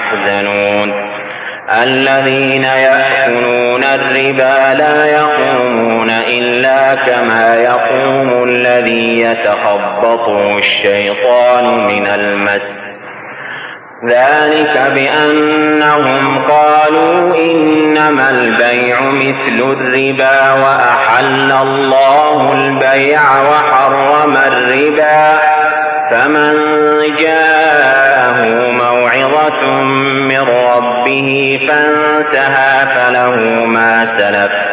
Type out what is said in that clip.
يحزنون الذين يأكلون الربا لا يقومون إلا كما يقوم الذي يتخبطه الشيطان من المس ذلك بأنهم قالوا إنما البيع مثل الربا وأحل الله البيع وحرم الربا فمن جاءه موعظة من ربه فانتهى فله ما سلف